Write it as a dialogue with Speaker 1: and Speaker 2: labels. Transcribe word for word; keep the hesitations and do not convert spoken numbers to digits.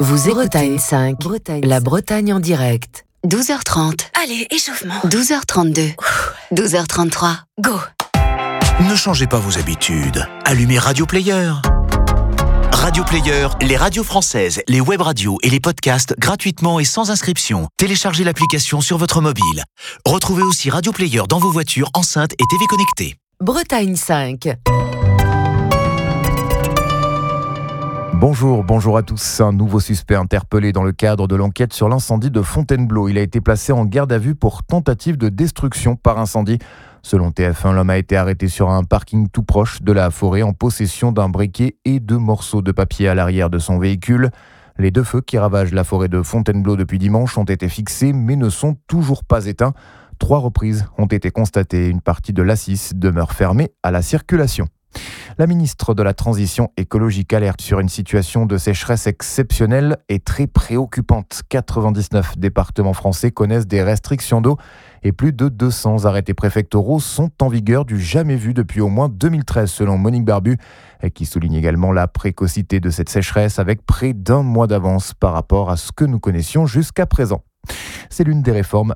Speaker 1: Vous écoutez Bretagne cinq, Bretagne la Bretagne en direct.
Speaker 2: douze heures trente.
Speaker 3: Allez, échauffement.
Speaker 2: douze heures trente-deux. douze heures trente-trois.
Speaker 3: Go.
Speaker 4: Ne changez pas vos habitudes. Allumez Radio Player. Radio Player, les radios françaises, les web radios et les podcasts gratuitement et sans inscription. Téléchargez l'application sur votre mobile. Retrouvez aussi Radio Player dans vos voitures, enceintes et T V connectées.
Speaker 1: Bretagne cinq.
Speaker 5: Bonjour, bonjour à tous. Un nouveau suspect interpellé dans le cadre de l'enquête sur l'incendie de Fontainebleau. Il a été placé en garde à vue pour tentative de destruction par incendie. Selon T F un, l'homme a été arrêté sur un parking tout proche de la forêt en possession d'un briquet et deux morceaux de papier à l'arrière de son véhicule. Les deux feux qui ravagent la forêt de Fontainebleau depuis dimanche ont été fixés mais ne sont toujours pas éteints. Trois reprises ont été constatées. Une partie de l'A six demeure fermée à la circulation. La ministre de la Transition écologique alerte sur une situation de sécheresse exceptionnelle et très préoccupante. quatre-vingt-dix-neuf départements français connaissent des restrictions d'eau et plus de deux cents arrêtés préfectoraux sont en vigueur du jamais vu depuis au moins deux mille treize selon Monique Barbu, qui souligne également la précocité de cette sécheresse avec près d'un mois d'avance par rapport à ce que nous connaissions jusqu'à présent. C'est l'une des réformes